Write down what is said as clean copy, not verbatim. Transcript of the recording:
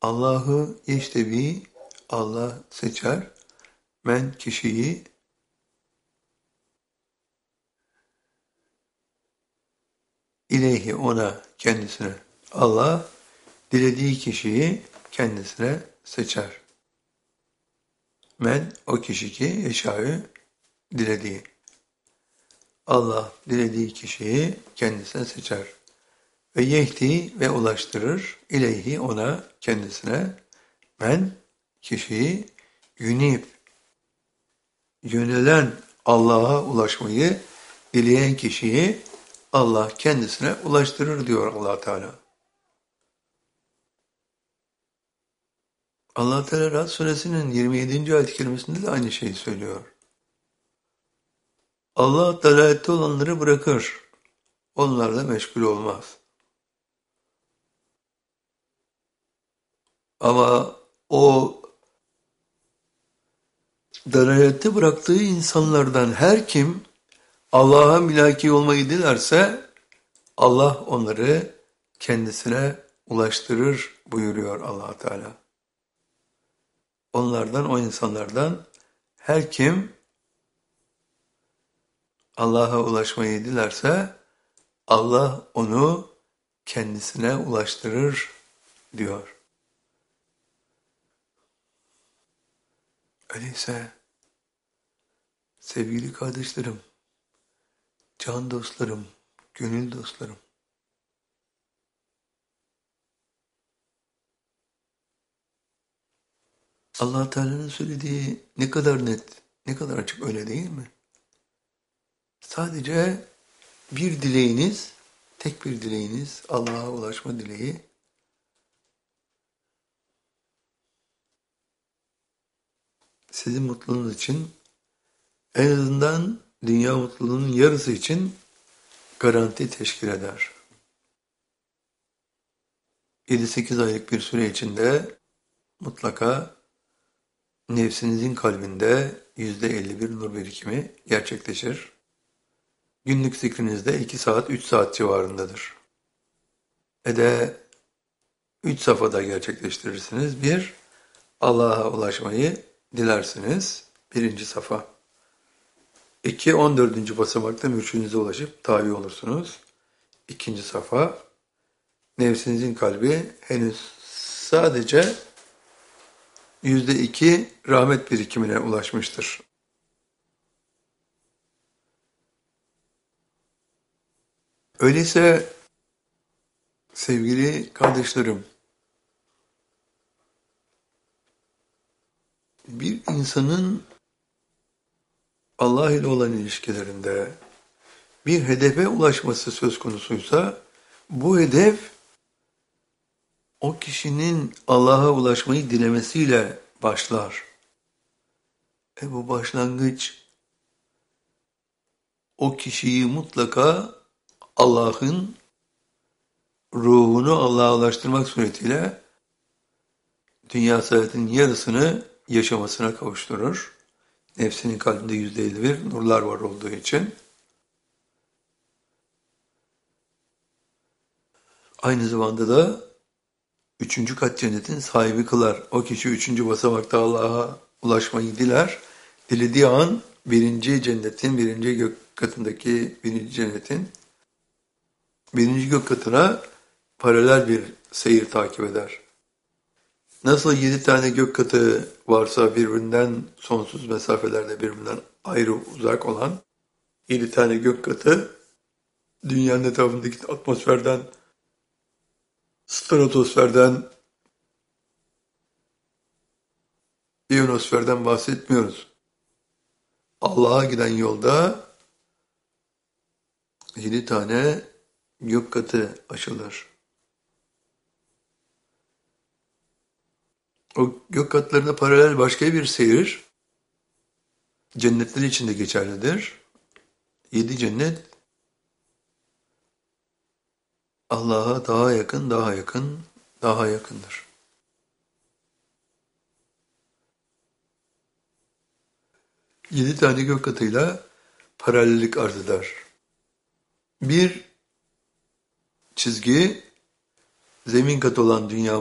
Allahu yeştebi, Allah seçer. Men kişiyi ileyhi ona, kendisine. Allah dilediği kişiyi kendisine seçer. Men o kişi ki yeşâ'ü dilediği. Allah dilediği kişiyi kendisine seçer. Ve yehdi ve ulaştırır ileyhi ona, kendisine. Men kişiyi yünib, yönelen Allah'a ulaşmayı dileyen kişiyi Allah kendisine ulaştırır diyor Allah Teala. Allah Teala Ra'd suresinin 27. ayet-i kerimesinde de aynı şeyi söylüyor. Allah dalalette olanları bırakır. Onlarla meşgul olmaz. Ama o dalalette bıraktığı insanlardan her kim Allah'a mülaki olmayı dilerse Allah onları kendisine ulaştırır buyuruyor Allah Teala. Onlardan, o insanlardan her kim Allah'a ulaşmayı dilerse Allah onu kendisine ulaştırır diyor. Öyleyse sevgili kardeşlerim, can dostlarım, gönül dostlarım, Allah Teala'nın söylediği ne kadar net, ne kadar açık, öyle değil mi? Sadece bir dileğiniz, tek bir dileğiniz, Allah'a ulaşma dileği, sizin mutluluğunuz için, en azından dünya mutluluğunun yarısı için garanti teşkil eder. 7-8 aylık bir süre içinde mutlaka nefsinizin kalbinde %51 nur birikimi gerçekleşir. Günlük zikrinizde 2 saat, 3 saat civarındadır. De 3 safhada gerçekleştirirsiniz. Bir, Allah'a ulaşmayı dilersiniz. 1. safa. 2, 14. basamakta mürşidinize ulaşıp tabi olursunuz. 2. safa. Nefsinizin kalbi henüz sadece %2 rahmet birikimine ulaşmıştır. Öyleyse sevgili kardeşlerim, bir insanın Allah ile olan ilişkilerinde bir hedefe ulaşması söz konusuysa, bu hedef o kişinin Allah'a ulaşmayı dilemesiyle başlar. Bu başlangıç o kişiyi mutlaka Allah'ın ruhunu Allah'a ulaştırmak suretiyle dünya saadetinin yarısını yaşamasına kavuşturur. Nefsinin kalbinde %51 nurlar var olduğu için. Aynı zamanda da 3. kat cennetin sahibi kılar. O kişi 3. basamakta Allah'a ulaşmayı diler. Dilediği an 1. cennetin, 1. gök katındaki 1. cennetin 1. gök katına paralel bir seyir takip eder. Nasıl 7 tane gök katı varsa birbirinden sonsuz mesafelerde birbirinden ayrı uzak olan 7 tane gök katı dünyanın etrafındaki atmosferden, stratosferden, iyonosferden bahsetmiyoruz. Allah'a giden yolda 7 tane gök katı açılır. O gök katlarına paralel başka bir seyir cennetler için de geçerlidir. 7 cennet Allah'a daha yakın, daha yakın, daha yakındır. Yedi tane gök katıyla paralellik arz eder. Bir çizgi zemin katı olan dünya